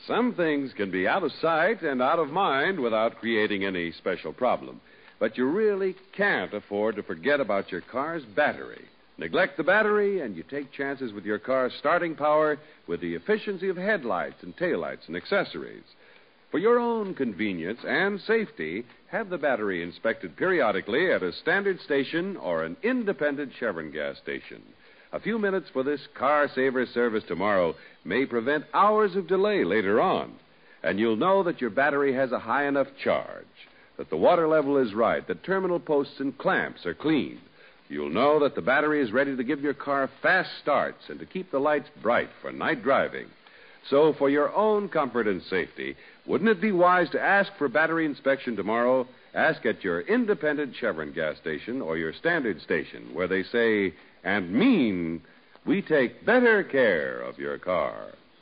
Some things can be out of sight and out of mind without creating any special problem. But you really can't afford to forget about your car's battery. Neglect the battery, and you take chances with your car's starting power with the efficiency of headlights and taillights and accessories. For your own convenience and safety, have the battery inspected periodically at a standard station or an independent Chevron gas station. A few minutes for this car saver service tomorrow may prevent hours of delay later on. And you'll know that your battery has a high enough charge, that the water level is right, that terminal posts and clamps are clean. You'll know that the battery is ready to give your car fast starts and to keep the lights bright for night driving. So, for your own comfort and safety, wouldn't it be wise to ask for battery inspection tomorrow? Ask at your independent Chevron gas station or your standard station, where they say and mean, we take better care of your car.